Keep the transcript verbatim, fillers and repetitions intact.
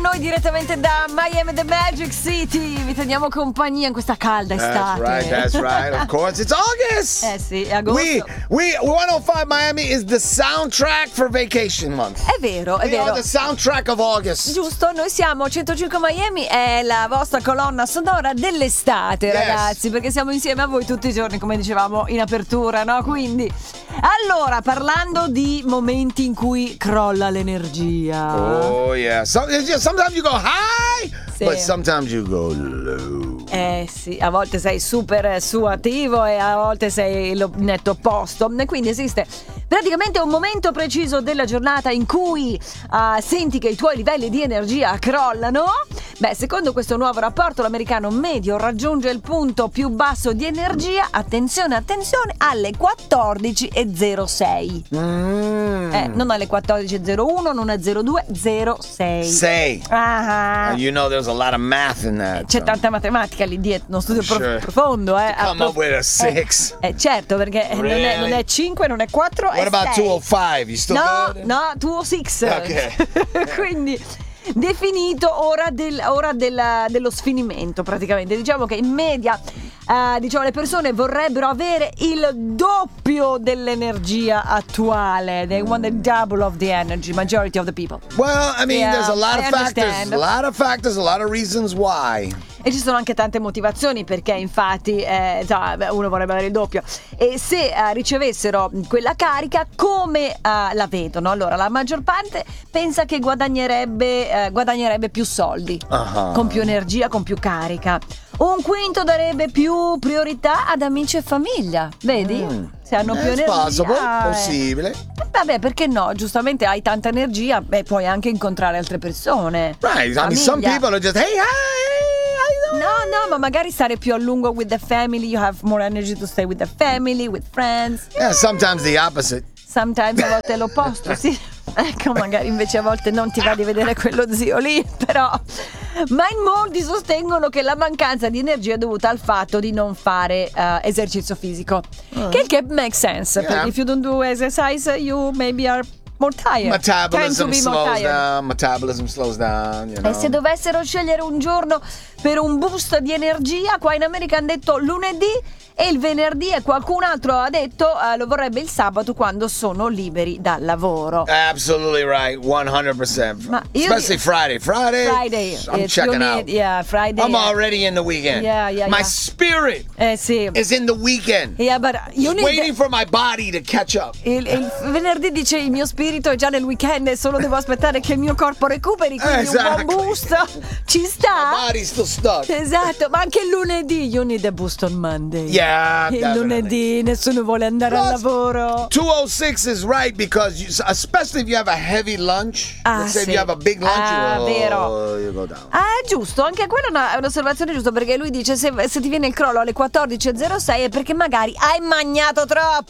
noi direttamente da Miami, the Magic City. Vi teniamo compagnia in questa calda estate. That's right, that's right. Of course, it's August. Eh sì, è agosto. We, we, one oh five Miami is the soundtrack for vacation month. È vero, è we vero. are the soundtrack of August. Giusto, noi siamo centocinque Miami, è la vostra colonna sonora dell'estate, Yes. ragazzi, perché siamo insieme a voi tutti i giorni, come dicevamo in apertura, no? Quindi, allora, parlando di momenti in cui crolla l'energia. Oh yeah. Some, sometimes you go high, Sì. but sometimes you go low. Eh sì, a volte sei super su attivo e a volte sei lo netto opposto. E quindi esiste praticamente un momento preciso della giornata in cui uh, senti che i tuoi livelli di energia crollano. Beh, secondo questo nuovo rapporto, l'americano medio raggiunge il punto più basso di energia, attenzione, attenzione, alle quattordici e zero sei. Mm. Eh, non alle quattordici e zero uno, non a zero due, zero sei. Say. Ah. And you know there's a lot of math in that. C'è so. tanta matematica lì dietro, uno studio pro- Sure. profondo, eh. To come Ah, up with a six. Eh, eh, certo, perché non è, Really? non è cinque, non è quattro, What è about sei. two oh five? You still No, good? no, duecentosei. Ok. Quindi definito ora, del, ora della- dello sfinimento, praticamente. Diciamo che in media eh, diciamo, le persone vorrebbero avere il doppio dell'energia attuale. They want the double of the energy, majority of the people. Well, I mean, Yeah, there's a lot I of factors, understand. a lot of factors, a lot of reasons why. E ci sono anche tante motivazioni perché infatti eh, insomma, uno vorrebbe avere il doppio. E se eh, ricevessero quella carica, come eh, la vedono? Allora, la maggior parte pensa che guadagnerebbe, eh, guadagnerebbe più soldi, Uh-huh. con più energia, con più carica. Un quinto darebbe più priorità ad amici e famiglia, vedi? Mm. Se hanno più It's energia. possible, eh. possibile. Eh, Vabbè, perché no? Giustamente hai tanta energia, beh, puoi anche incontrare altre persone. Right. I mean, some Famiglia. people are just, hey, hi, how you doing? No, no, ma magari stare più a lungo with the family. You have more energy to stay with the family, with friends. Yeah, sometimes the opposite. Sometimes a volte è l'opposto, sì. Ecco, magari invece a volte non ti va di vedere quello zio lì, però. Ma in molti sostengono che la mancanza di energia è dovuta al fatto di non fare eh, esercizio fisico. Che il che makes sense. Yeah. Perché if you don't do exercise, you maybe are more tired. Tend to Metabolism be more slows tired. down. Metabolism slows down. You know. E se dovessero scegliere un giorno per un boost di energia, qua in America hanno detto lunedì e il venerdì, e qualcun altro ha detto eh, lo vorrebbe il sabato quando sono liberi dal lavoro. Absolutely right, one hundred percent. Ma io- Especially Friday. Friday. Friday, I'm it's- checking you out. need- yeah, Friday. I'm yeah. already in the weekend. Yeah, yeah, My yeah. spirit Eh sì. is in the weekend. Yeah, but you need- Waiting for my body to catch up. il, il venerdì dice il mio spirito è già nel weekend e solo devo aspettare che il mio corpo recuperi, quindi Exactly. un buon boost ci sta. My body's still stuck. Esatto, ma anche il lunedì you need a boost on Monday. Yeah, Il definitely. lunedì nessuno vuole andare al Plus, lavoro. two oh six is right because you, especially if you have a heavy lunch. Ah, let's say sì. if you have a big lunch, Ah, you, vero. you go down. Ah, è giusto, anche quella è, una, è un'osservazione giusta, perché lui dice se, se ti viene il crollo alle quattordici e zero sei è perché magari hai mangiato troppo.